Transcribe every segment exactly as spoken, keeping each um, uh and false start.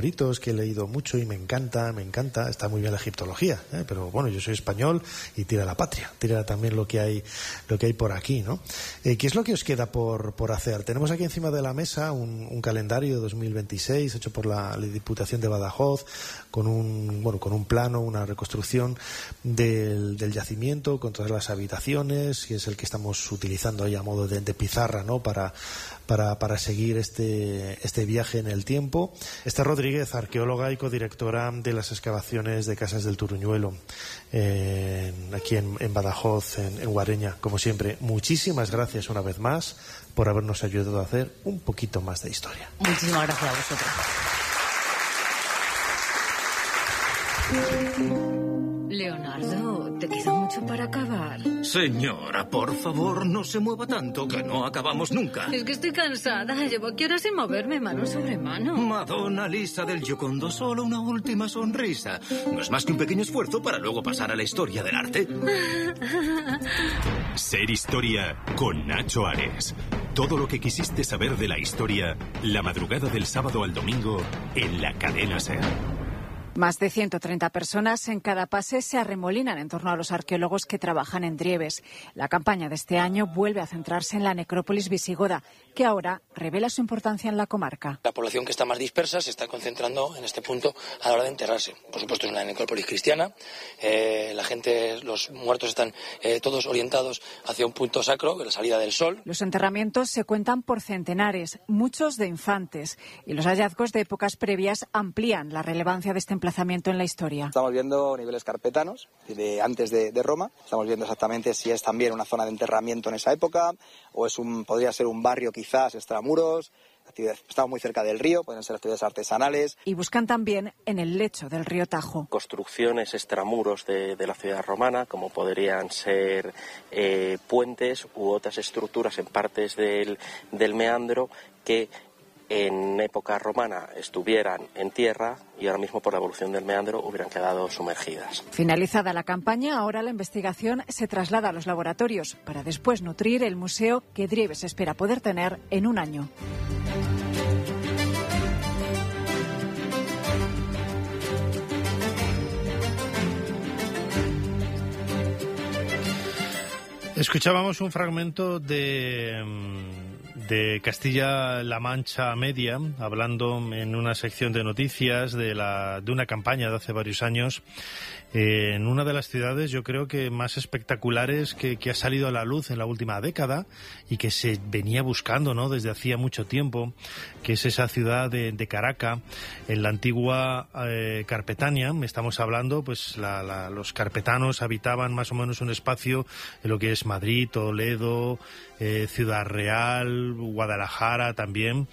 favoritos, que he leído mucho y me encanta, me encanta. Está muy bien la egiptología, ¿eh? Pero bueno, yo soy español y tira la patria, tira también lo que hay, lo que hay por aquí, ¿no? Eh, ¿Qué es lo que os queda por, por hacer? Tenemos aquí encima de la mesa un, un calendario dos mil veintiséis hecho por la, la Diputación de Badajoz, con un, bueno, con un plano, una reconstrucción del, del yacimiento, con todas las habitaciones, que es el que estamos utilizando ahí a modo de, de pizarra, ¿no? Para, para, para seguir este, este viaje en el tiempo. Está Rodríguez, arqueóloga y codirectora de las excavaciones de Casas del Turuñuelo, eh, aquí en, en Badajoz, en, en Guareña. Como siempre, muchísimas gracias una vez más por habernos ayudado a hacer un poquito más de historia. Muchísimas gracias a vosotros. Leonardo, ¿te queda mucho para acabar? Señora, por favor, no se mueva tanto, que no acabamos nunca. Es que estoy cansada. Llevo aquí horas sin moverme, mano sobre mano. Madonna Lisa del Giocondo, solo una última sonrisa. No es más que un pequeño esfuerzo para luego pasar a la historia del arte. Ser Historia con Nacho Ares. Todo lo que quisiste saber de la historia, la madrugada del sábado al domingo en la cadena SER. Más de ciento treinta personas en cada pase se arremolinan en torno a los arqueólogos que trabajan en Drieves. La campaña de este año vuelve a centrarse en la necrópolis visigoda, que ahora revela su importancia en la comarca. La población que está más dispersa se está concentrando en este punto a la hora de enterrarse. Por supuesto, es una necrópolis cristiana. Eh, la gente, los muertos están eh, todos orientados hacia un punto sacro, la salida del sol. Los enterramientos se cuentan por centenares, muchos de infantes, y los hallazgos de épocas previas amplían la relevancia de este emplazamiento en la historia. Estamos viendo niveles carpetanos de antes de, de Roma. Estamos viendo exactamente si es también una zona de enterramiento en esa época o es un podría ser un barrio quizás extramuros. Estamos muy cerca del río, pueden ser actividades artesanales. Y buscan también en el lecho del río Tajo. Construcciones extramuros de, de la ciudad romana, como podrían ser eh, puentes u otras estructuras en partes del, del meandro que en época romana estuvieran en tierra y ahora mismo por la evolución del meandro hubieran quedado sumergidas. Finalizada la campaña, ahora la investigación se traslada a los laboratorios para después nutrir el museo que Drieves espera poder tener en un año. Escuchábamos un fragmento de... de Castilla-La Mancha Media, hablando en una sección de noticias de la de una campaña de hace varios años eh, en una de las ciudades, yo creo que más espectaculares que, que ha salido a la luz en la última década y que se venía buscando, ¿no?, desde hacía mucho tiempo, que es esa ciudad de, de Caraca, en la antigua eh, Carpetania. Estamos hablando, pues la, la, los carpetanos habitaban más o menos un espacio en lo que es Madrid, Toledo, eh, Ciudad Real, Guadalajara también,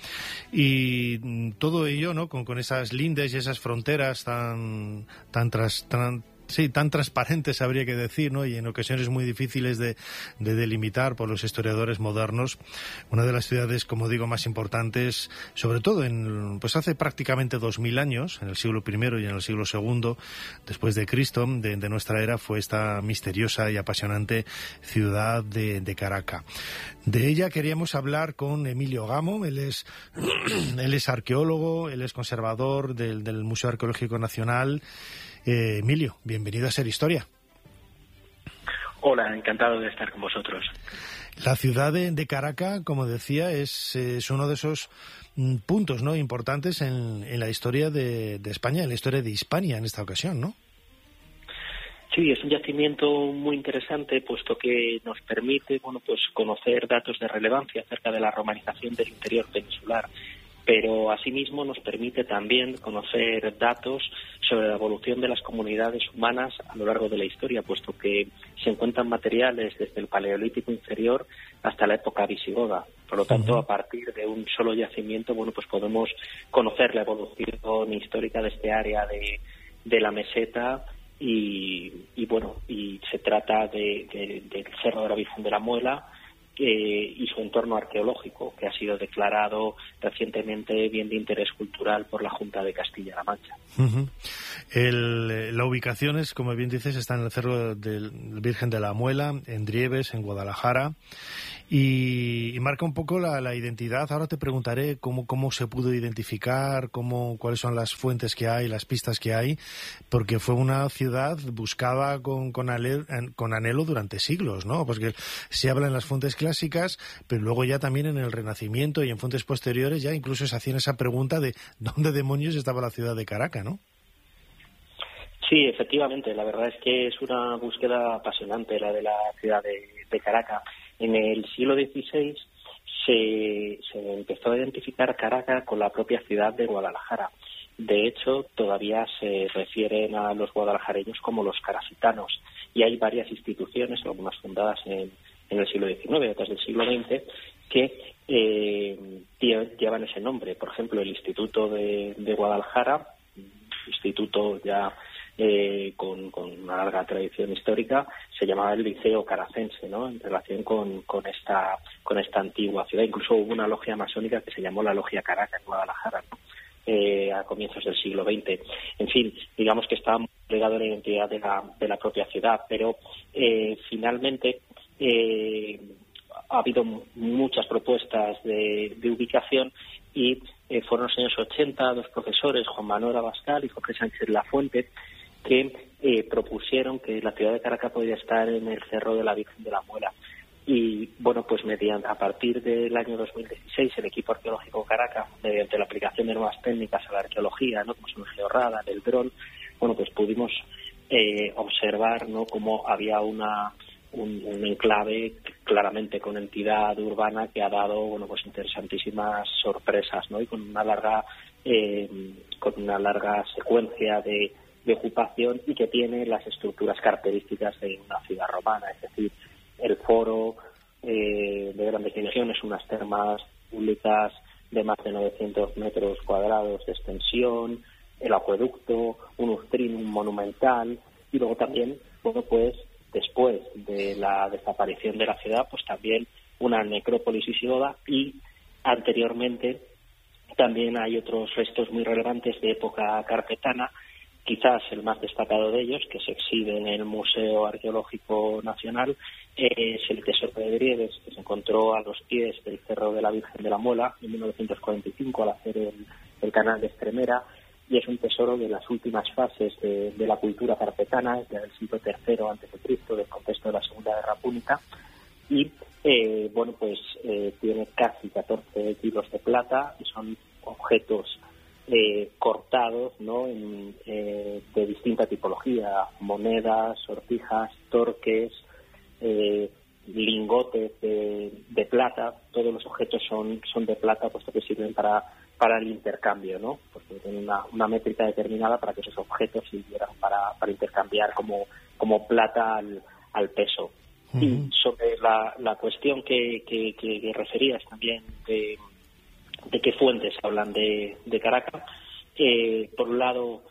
y todo ello, ¿no?, con, con esas lindes y esas fronteras tan tan tras, tan Sí, tan transparentes habría que decir, ¿no?, y en ocasiones muy difíciles de, de delimitar por los historiadores modernos. Una de las ciudades, como digo, más importantes, sobre todo en, pues hace prácticamente dos mil años, en el siglo primero y en el siglo segundo, después de Cristo, de, de nuestra era, fue esta misteriosa y apasionante ciudad de, de Caraca. De ella queríamos hablar con Emilio Gamo. Él es, él es arqueólogo, él es conservador del, del Museo Arqueológico Nacional. Eh, Emilio, bienvenido a Ser Historia. Hola, encantado de estar con vosotros. La ciudad de, de Caraca, como decía, es, es uno de esos mm, puntos, ¿no?, importantes en, en la historia de, de España, en la historia de Hispania en esta ocasión, ¿no? Sí, es un yacimiento muy interesante, puesto que nos permite, bueno, pues conocer datos de relevancia acerca de la romanización del interior peninsular, pero asimismo nos permite también conocer datos sobre la evolución de las comunidades humanas a lo largo de la historia, puesto que se encuentran materiales desde el Paleolítico inferior hasta la época visigoda. Por lo tanto, a partir de un solo yacimiento, bueno, pues podemos conocer la evolución histórica de este área de, de la meseta y, y bueno, y se trata de, de, del Cerro de la Virgen de la Muela, eh, y su entorno arqueológico, que ha sido declarado recientemente bien de interés cultural por la Junta de Castilla-La Mancha. Uh-huh. El, la ubicación es, como bien dices, está en el Cerro del Virgen de la Muela, en Drieves, en Guadalajara, y, y marca un poco la, la identidad. Ahora te preguntaré cómo, cómo se pudo identificar, cómo, cuáles son las fuentes que hay, las pistas que hay, porque fue una ciudad buscada con, con, ale, con anhelo durante siglos, ¿no? Porque se habla en las fuentes clásicas, pero luego ya también en el Renacimiento y en fuentes posteriores ya incluso se hacían esa pregunta de ¿dónde demonios estaba la ciudad de Caracas, no? Sí, efectivamente, la verdad es que es una búsqueda apasionante la de la ciudad de, de Caracas. En el siglo dieciséis se, se empezó a identificar Caracas con la propia ciudad de Guadalajara. De hecho, todavía se refieren a los guadalajareños como los caracitanos, y hay varias instituciones, algunas fundadas en, en el siglo diecinueve, otras del siglo veinte, que eh, llevan ese nombre. Por ejemplo, el Instituto de, de Guadalajara, instituto ya eh, con, con una larga tradición histórica, se llamaba el Liceo Caracense, ¿no?, en relación con, con esta con esta antigua ciudad. Incluso hubo una logia masónica que se llamó la Logia Caracas, Guadalajara, ¿no?, eh, a comienzos del siglo veinte. En fin, digamos que estaba muy ligado a la identidad de la, de la propia ciudad, pero eh, finalmente eh, ha habido muchas propuestas de, de ubicación y eh, fueron los años ochenta dos profesores, Juan Manuel Abascal y Jorge Sánchez Lafuente, que eh, propusieron que la ciudad de Caracas podía estar en el Cerro de la Virgen de la Muela. Y, bueno, pues mediante, a partir del año dos mil dieciséis, el equipo arqueológico Caracas, mediante la aplicación de nuevas técnicas a la arqueología, ¿no?, como son el georradar, el dron, bueno, pues pudimos eh, observar, ¿no?, cómo había una un, un enclave claramente con entidad urbana que ha dado, bueno, pues interesantísimas sorpresas, ¿no?, y con una larga eh, con una larga secuencia de, de ocupación, y que tiene las estructuras características de una ciudad romana, es decir, el foro eh, de grandes dimensiones, unas termas públicas de más de novecientos metros cuadrados de extensión, el acueducto, un ustrinum monumental, y luego también, bueno, pues después de la desaparición de la ciudad, pues también una necrópolis visigoda, y anteriormente también hay otros restos muy relevantes de época carpetana. Quizás el más destacado de ellos, que se exhibe en el Museo Arqueológico Nacional, es el tesoro de Drieves, que se encontró a los pies del Cerro de la Virgen de la Muela en mil novecientos cuarenta y cinco al hacer el, el canal de Extremera, y es un tesoro de las últimas fases de, de la cultura carpetana, ya del siglo tercero antes de Cristo, del contexto de la Segunda Guerra Púnica, y eh, bueno, pues eh, tiene casi catorce kilos de plata, y son objetos Eh, cortados, ¿no?, en, eh, de distinta tipología: monedas, sortijas, torques, eh, lingotes de, de plata. Todos los objetos son son de plata, puesto que sirven para para el intercambio, ¿no?, porque tienen una, una métrica determinada para que esos objetos sirvieran para, para intercambiar como como plata al, al peso. Uh-huh. Y sobre la, la cuestión que, que, que, que referías también de de qué fuentes hablan de, de Caracas. Eh, por un lado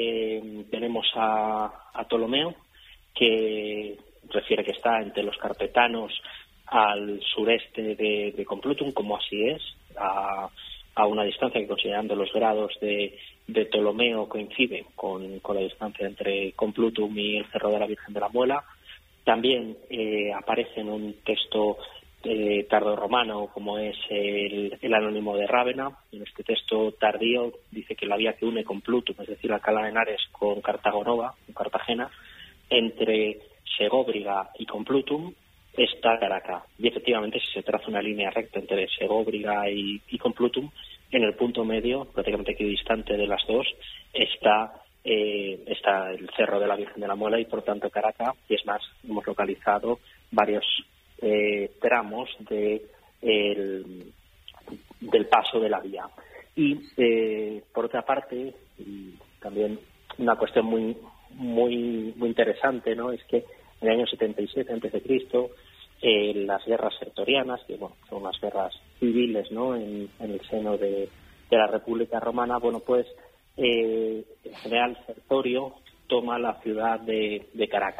eh, tenemos a, a Ptolomeo, que refiere que está entre los carpetanos al sureste de, de Complutum, como así es, a, a una distancia que, considerando los grados de, de Ptolomeo, coincide con, con la distancia entre Complutum y el Cerro de la Virgen de la Muela. También eh, aparece en un texto Eh, tardorromano, como es el, el Anónimo de Rávena. En este texto tardío dice que la vía que une Complutum, es decir, Alcalá de Henares, con Cartago Nova, con Cartagena, entre Segóbriga y Complutum, está Caracas. Y efectivamente, si se traza una línea recta entre Segóbriga y, y Complutum, en el punto medio, prácticamente equidistante de las dos, está eh, está el Cerro de la Virgen de la Muela, y por tanto Caracas. Y es más, hemos localizado varios Eh, tramos de el, del paso de la vía. Y eh, por otra parte, y también una cuestión muy muy muy interesante, ¿no?, es que en el año setenta y siete antes de Cristo, eh, las guerras sertorianas, que bueno, son unas guerras civiles, ¿no?, en, en el seno de, de la República Romana, bueno, pues eh, el general Sertorio toma la ciudad de, de Caracas.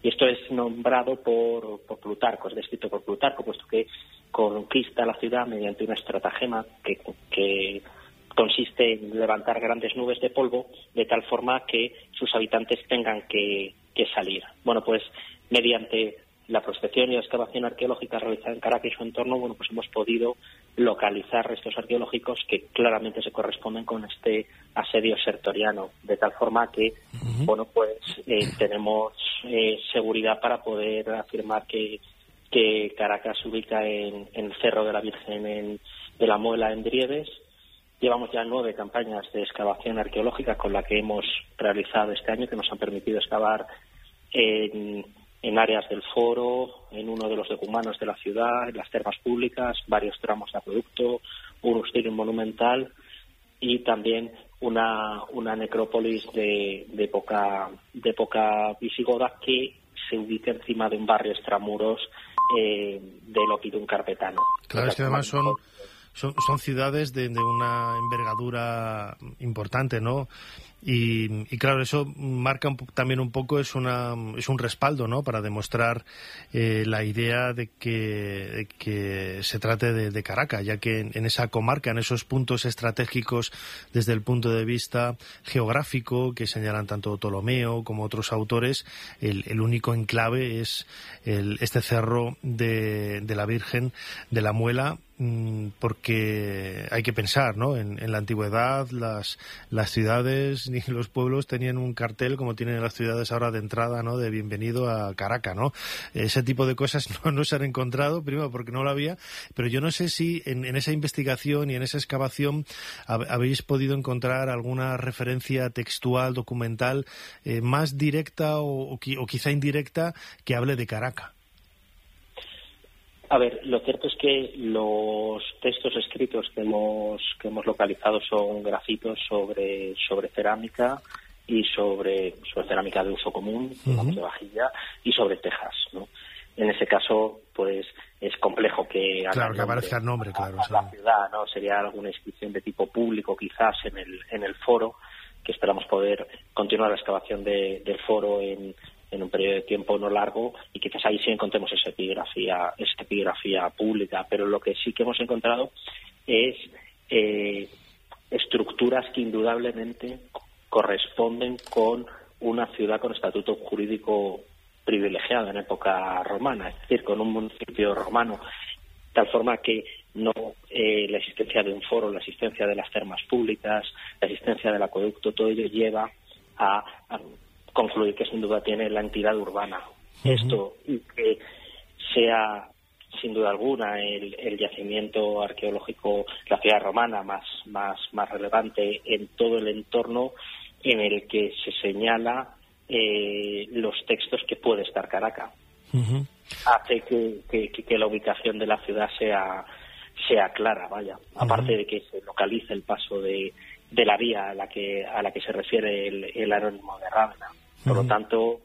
Y esto es nombrado por, por Plutarco, es descrito por Plutarco, puesto que conquista la ciudad mediante una estratagema que, que consiste en levantar grandes nubes de polvo de tal forma que sus habitantes tengan que, que salir. Bueno, pues mediante la prospección y la excavación arqueológica realizada en Caracas y su entorno, bueno, pues hemos podido localizar restos arqueológicos que claramente se corresponden con este asedio sertoriano, de tal forma que, uh-huh. bueno, pues eh, tenemos eh, seguridad para poder afirmar que, que Caracas se ubica en, en el Cerro de la Virgen en, de la Muela, en Drieves. Llevamos ya nueve campañas de excavación arqueológica con la que hemos realizado este año, que nos han permitido excavar en en áreas del foro, en uno de los decumanos de la ciudad, en las termas públicas, varios tramos de acueducto, un usterium monumental y también una, una necrópolis de, de época de época visigoda que se ubica encima de un barrio extramuros eh, del Oppidum carpetano. Claro, es que además son... Son, son ciudades de, de una envergadura importante, ¿no? Y, y claro, eso marca un, también un poco, es una es un respaldo, ¿no? Para demostrar eh, la idea de que, de que se trate de, de Caracas, ya que en, en esa comarca, en esos puntos estratégicos desde el punto de vista geográfico que señalan tanto Ptolomeo como otros autores, el, el único enclave es el, este cerro de, de la Virgen de la Muela, porque hay que pensar, ¿no? En, en la antigüedad las las ciudades ni los pueblos tenían un cartel como tienen las ciudades ahora de entrada, ¿no? De bienvenido a Caracas, ¿no? Ese tipo de cosas no, no se han encontrado, primero porque no lo había, pero yo no sé si en, en esa investigación y en esa excavación hab, habéis podido encontrar alguna referencia textual, documental, eh, más directa o, o, o quizá indirecta que hable de Caracas. A ver, lo cierto es que los textos escritos que hemos que hemos localizado son grafitos sobre sobre cerámica y sobre sobre cerámica de uso común, uh-huh. digamos, de vajilla, y sobre tejas, ¿no? En ese caso, pues es complejo que claro que aparezca el nombre, claro, a la ciudad, ¿no? Sería alguna inscripción de tipo público, quizás en el en el foro, que esperamos poder continuar la excavación de, del foro en en un periodo de tiempo no largo, y quizás ahí sí encontremos esa epigrafía, esa epigrafía pública, pero lo que sí que hemos encontrado es eh, estructuras que indudablemente corresponden con una ciudad con estatuto jurídico privilegiado en época romana, es decir, con un municipio romano, tal forma que no eh, la existencia de un foro, la existencia de las termas públicas, la existencia del acueducto, todo ello lleva a, a concluir que sin duda tiene la entidad urbana. Uh-huh. Esto, y que sea sin duda alguna el, el yacimiento arqueológico, la ciudad romana más, más, más relevante en todo el entorno en el que se señala eh, los textos que puede estar Caracas. Uh-huh. Hace que, que, que la ubicación de la ciudad sea, sea clara, vaya. Uh-huh. Aparte de que se localice el paso de, de la vía a la que, a la que se refiere el, el anónimo de Rávena. Por lo tanto,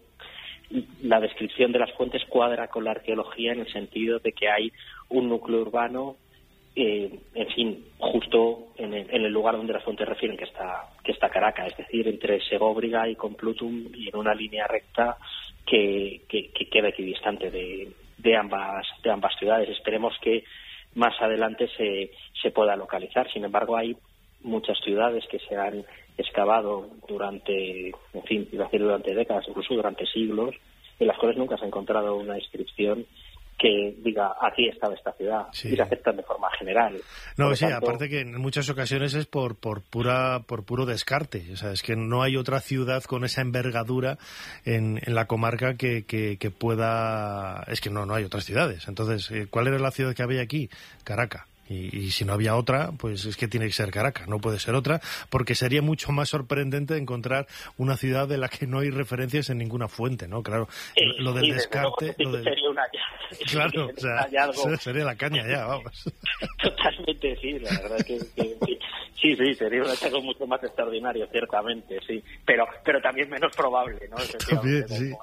la descripción de las fuentes cuadra con la arqueología en el sentido de que hay un núcleo urbano, eh, en fin, justo en el, en el lugar donde las fuentes refieren que está que está Caracas, es decir, entre Segóbriga y Complutum, y en una línea recta que, que, que queda equidistante de, de ambas de ambas ciudades. Esperemos que más adelante se, se pueda localizar. Sin embargo, hay muchas ciudades que se han excavado durante, en fin, iba a decir durante décadas, incluso durante siglos, en las cuales nunca se ha encontrado una inscripción que diga aquí estaba esta ciudad, sí. Y se aceptan de forma general. No, por sí, tanto, aparte que en muchas ocasiones es por por pura por puro descarte, o sea, es que no hay otra ciudad con esa envergadura en, en la comarca que, que, que pueda, es que no no hay otras ciudades. Entonces, ¿cuál era la ciudad que había aquí? Caracas. Y, y si no había otra, pues es que tiene que ser Caracas, no puede ser otra, porque sería mucho más sorprendente encontrar una ciudad de la que no hay referencias en ninguna fuente, ¿no? Claro, sí, lo del sí, descarte... Luego, lo del... sería una... Claro, o sea, sería la caña ya, vamos. Totalmente, sí, la verdad que... que, que sí, sí, sería un hallazgo mucho más extraordinario, ciertamente, sí, pero pero también menos probable, ¿no? También, sí.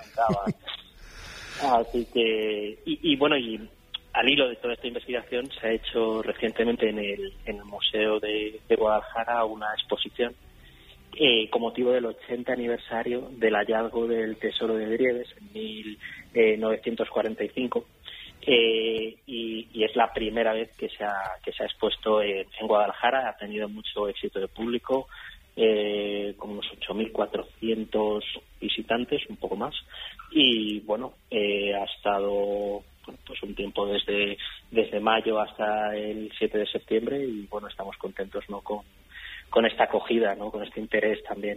Así que... Y, y bueno, y... Al hilo de toda esta investigación se ha hecho recientemente en el, en el Museo de, de Guadalajara una exposición eh, con motivo del ochenta aniversario del hallazgo del tesoro de Drieves en mil novecientos cuarenta y cinco. Eh, y, y es la primera vez que se ha, que se ha expuesto en, en Guadalajara. Ha tenido mucho éxito de público, eh, con unos ocho mil cuatrocientos visitantes, un poco más. Y bueno, eh, ha estado pues un tiempo desde, desde mayo hasta el siete de septiembre y bueno, estamos contentos, ¿no?, con, con esta acogida, ¿no?, con este interés también